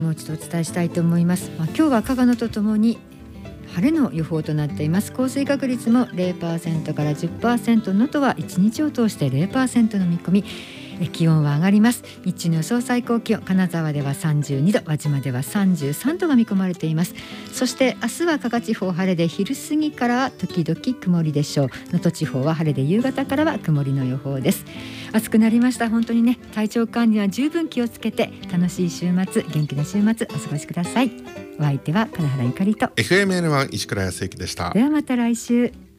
もう一度お伝えしたいと思います。今日は長野とともに晴れの予報となっています。降水確率も 0% から 10%、 能登は1日を通して 0% の見込み。気温は上がります。日中の予想最高気温、金沢では32度、輪島では33度が見込まれています。そして明日は加賀地方晴れで昼過ぎから時々曇りでしょう。能登地方は晴れで夕方からは曇りの予報です。暑くなりました。本当にね、体調管理は十分気をつけて、楽しい週末、元気な週末お過ごしください。お相手は金原ゆかりと FMN1 石倉康之でした。 ではまた来週。